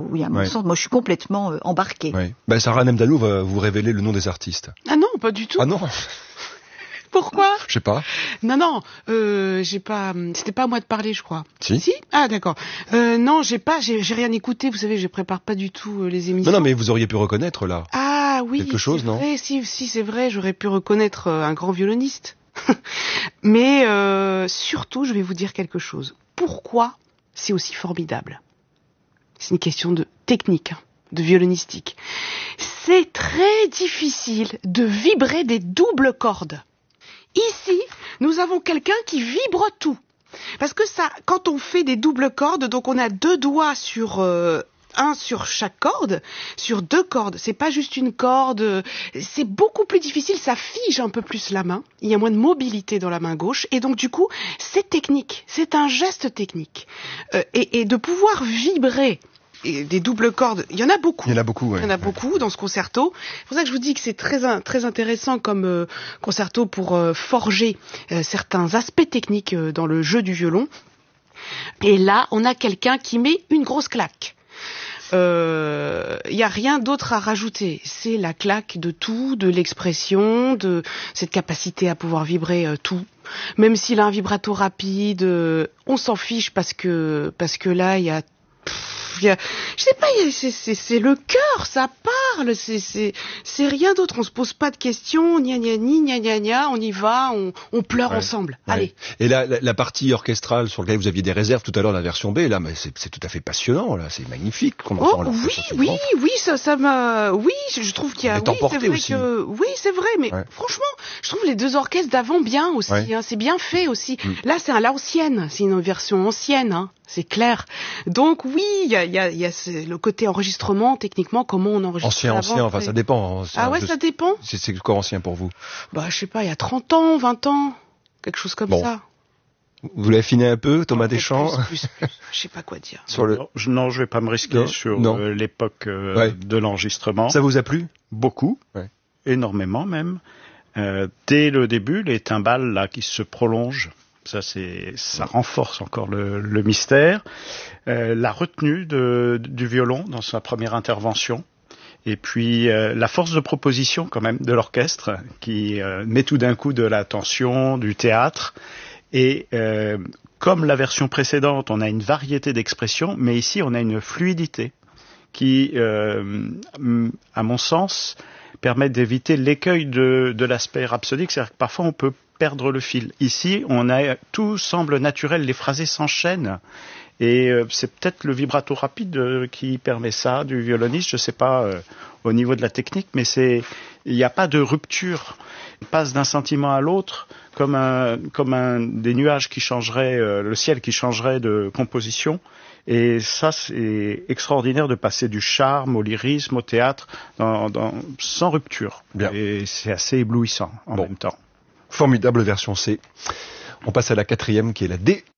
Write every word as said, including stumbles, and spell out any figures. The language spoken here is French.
oui, à mon Ouais. sens, moi je suis complètement euh, embarquée. Ouais. Ben, Sarah Nemdalou va vous révéler le nom des artistes. Ah non, pas du tout. Ah non, Pourquoi? je sais pas. Non, non, euh, j'ai pas. C'était pas à moi de parler, je crois. Si. Si. Ah d'accord. Euh, non, j'ai pas. J'ai, j'ai rien écouté. Vous savez, je prépare pas du tout euh, les émissions. Non, non, mais vous auriez pu reconnaître là. Ah oui. Quelque chose, c'est non vrai, Si, si, c'est vrai. J'aurais pu reconnaître euh, un grand violoniste. Mais euh, surtout, je vais vous dire quelque chose. Pourquoi c'est aussi formidable? C'est une question de technique, hein, de violonistique. C'est très difficile de vibrer des doubles cordes. Ici, nous avons quelqu'un qui vibre tout. Parce que ça, quand on fait des doubles cordes, donc on a deux doigts sur euh, un sur chaque corde, sur deux cordes. C'est pas juste une corde. C'est beaucoup plus difficile. Ça fige un peu plus la main. Il y a moins de mobilité dans la main gauche. Et donc du coup, c'est technique. C'est un geste technique. Euh, et, et de pouvoir vibrer et des doubles cordes, il y en a beaucoup. Il y en a beaucoup, ouais. Il y en a beaucoup dans ce concerto. C'est pour ça que je vous dis que c'est très très intéressant comme euh, concerto pour euh, forger euh, certains aspects techniques euh, dans le jeu du violon. Et là, on a quelqu'un qui met une grosse claque. Il euh, y a rien d'autre à rajouter. C'est la claque de tout, de l'expression, de cette capacité à pouvoir vibrer euh, tout. Même s'il a un vibrato rapide, euh, on s'en fiche parce que parce que là, il y a Il y a, je sais pas, c'est, c'est, c'est le cœur, ça parle, c'est, c'est, c'est rien d'autre. On se pose pas de questions, gna gna ni, gna gna gna, on y va, on, on pleure Ouais. ensemble. Ouais. Allez. Et là, la, la partie orchestrale sur laquelle vous aviez des réserves tout à l'heure, la version B, là, mais c'est, c'est tout à fait passionnant, là, c'est magnifique. Qu'on Oh entend, là, oui, sur ce oui, grand. oui, ça, ça m'a, oui, je, je trouve qu'il y a, Elle est oui, emportée c'est vrai aussi. que, oui, c'est vrai, mais Ouais. franchement, je trouve les deux orchestres d'avant bien aussi, Ouais. hein, c'est bien fait aussi. Mm. Là, c'est à l'ancienne, c'est une version ancienne, hein. C'est clair. Donc oui, il y a, y a, y a ce- le côté enregistrement, techniquement, comment on enregistre. Ancien, avant, ancien, enfin, c'est- ça dépend. Ancien, Ah ouais, je- ça dépend. C'est, c'est quoi ancien pour vous? Bah, je sais pas, il y a trente ans, vingt ans, quelque chose comme Bon. ça. Vous l'avez affiné un peu, Thomas Peut-être Deschamps? Plus, plus, plus. Je sais pas quoi dire. Sur le... Non, je, non, je vais pas me risquer Non, sur non. euh, l'époque euh, Ouais. de l'enregistrement. Ça vous a plu? Beaucoup, Ouais. énormément même. Euh, dès le début, les timbales là qui se prolongent, ça c'est, ça renforce encore le, le mystère. Euh, la retenue de, du violon dans sa première intervention. Et puis euh, la force de proposition quand même de l'orchestre qui euh, met tout d'un coup de la tension, du théâtre. Et euh, comme la version précédente, on a une variété d'expressions, mais ici on a une fluidité qui, euh, à mon sens, permet d'éviter l'écueil de, de l'aspect rhapsodique. C'est-à-dire que parfois on peut perdre le fil. Ici, on a tout semble naturel, les phrasés s'enchaînent. Et euh, c'est peut-être le vibrato rapide euh, qui permet ça du violoniste, je sais pas euh, au niveau de la technique, mais c'est il n'y a pas de rupture. Il passe d'un sentiment à l'autre comme un comme un des nuages qui changeraient, euh, le ciel qui changerait de composition. Et ça, c'est extraordinaire de passer du charme au lyrisme, au théâtre, dans, dans, sans rupture. Bien. Et c'est assez éblouissant en Bon. même temps. Formidable version C. On passe à la quatrième qui est la D